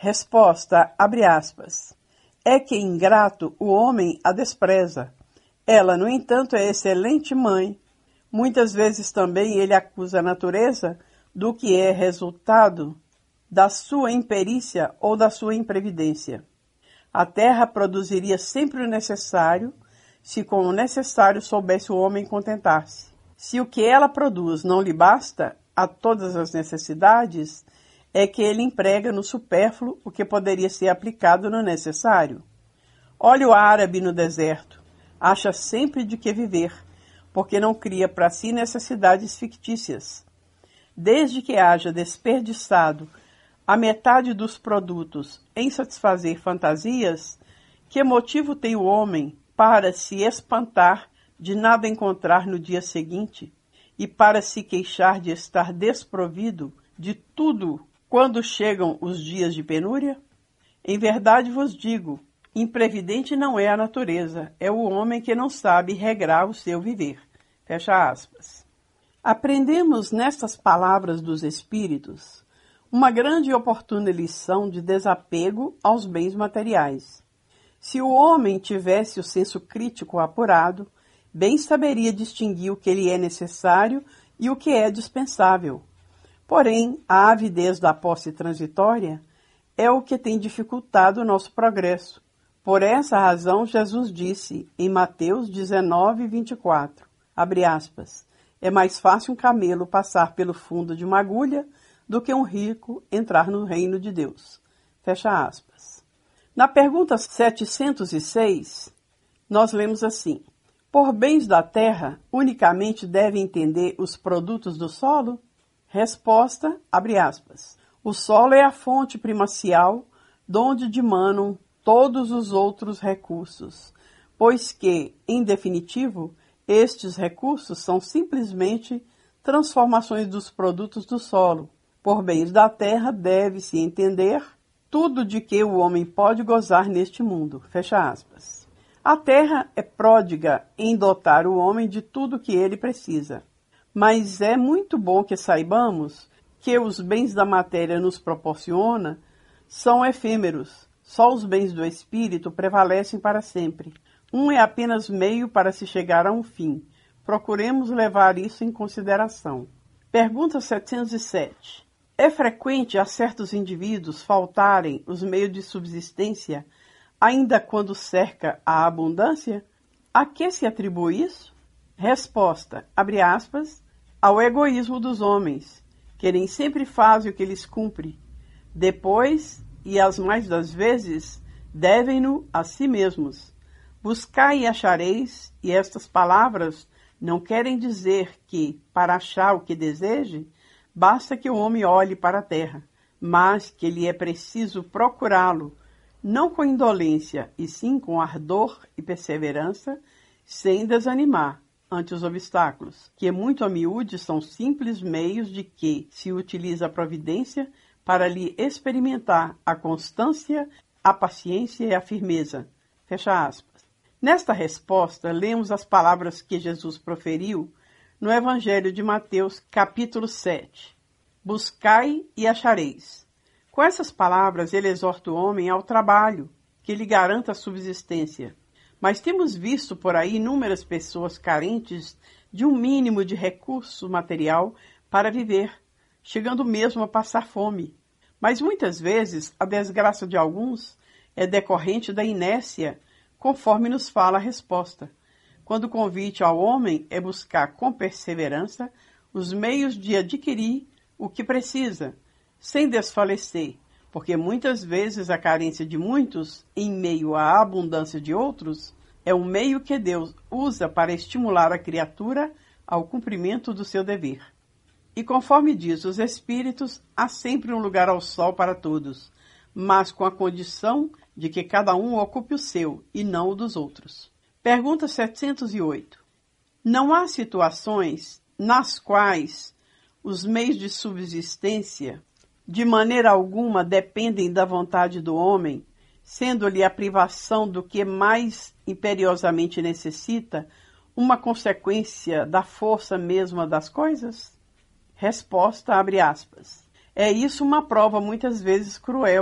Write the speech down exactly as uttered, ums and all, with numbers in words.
Resposta, abre aspas. É que ingrato o homem a despreza. Ela, no entanto, é excelente mãe. Muitas vezes também ele acusa a natureza do que é resultado da sua imperícia ou da sua imprevidência. A terra produziria sempre o necessário, se com o necessário soubesse o homem contentar-se. Se o que ela produz não lhe basta a todas as necessidades, é que ele emprega no supérfluo o que poderia ser aplicado no necessário. Olha o árabe no deserto, acha sempre de que viver, porque não cria para si necessidades fictícias. Desde que haja desperdiçado a metade dos produtos em satisfazer fantasias, que motivo tem o homem para se espantar de nada encontrar no dia seguinte e para se queixar de estar desprovido de tudo quando chegam os dias de penúria? Em verdade vos digo, imprevidente não é a natureza, é o homem que não sabe regrar o seu viver. Fecha aspas. Aprendemos nestas palavras dos Espíritos uma grande e oportuna lição de desapego aos bens materiais. Se o homem tivesse o senso crítico apurado, bem saberia distinguir o que lhe é necessário e o que é dispensável. Porém, a avidez da posse transitória é o que tem dificultado o nosso progresso. Por essa razão, Jesus disse em Mateus dezenove, vinte e quatro, abre aspas, é mais fácil um camelo passar pelo fundo de uma agulha do que um rico entrar no reino de Deus. Fecha aspas. Na pergunta setecentos e seis, nós lemos assim, por bens da terra, unicamente deve entender os produtos do solo? Resposta, abre aspas, o solo é a fonte primacial donde dimanam todos os outros recursos, pois que, em definitivo, estes recursos são simplesmente transformações dos produtos do solo. Por bens da terra deve-se entender tudo de que o homem pode gozar neste mundo. Fecha aspas. A terra é pródiga em dotar o homem de tudo que ele precisa. Mas é muito bom que saibamos que os bens da matéria nos proporciona são efêmeros. Só os bens do espírito prevalecem para sempre. Um é apenas meio para se chegar a um fim. Procuremos levar isso em consideração. Pergunta setecentos e sete. É frequente a certos indivíduos faltarem os meios de subsistência, ainda quando cerca a abundância? A que se atribui isso? Resposta, abre aspas, ao egoísmo dos homens, que nem sempre fazem o que lhes cumpre. Depois, e as mais das vezes, devem-no a si mesmos. Buscai e achareis, e estas palavras não querem dizer que, para achar o que deseje, basta que o homem olhe para a terra, mas que lhe é preciso procurá-lo, não com indolência, e sim com ardor e perseverança, sem desanimar ante os obstáculos, que muito a miúde são simples meios de que se utiliza a providência para lhe experimentar a constância, a paciência e a firmeza. Fecha aspas. Nesta resposta, lemos as palavras que Jesus proferiu no Evangelho de Mateus, capítulo sete. Buscai e achareis. Com essas palavras, ele exorta o homem ao trabalho, que lhe garanta a subsistência. Mas temos visto por aí inúmeras pessoas carentes de um mínimo de recurso material para viver, chegando mesmo a passar fome. Mas muitas vezes a desgraça de alguns é decorrente da inércia, conforme nos fala a resposta, quando o convite ao homem é buscar com perseverança os meios de adquirir o que precisa, sem desfalecer, porque muitas vezes a carência de muitos, em meio à abundância de outros, é um meio que Deus usa para estimular a criatura ao cumprimento do seu dever. E conforme diz os Espíritos, há sempre um lugar ao sol para todos, mas com a condição de que cada um ocupe o seu e não o dos outros. Pergunta setecentos e oito. Não há situações nas quais os meios de subsistência de maneira alguma dependem da vontade do homem, sendo-lhe a privação do que mais imperiosamente necessita uma consequência da força mesma das coisas? Resposta, abre aspas. É isso uma prova muitas vezes cruel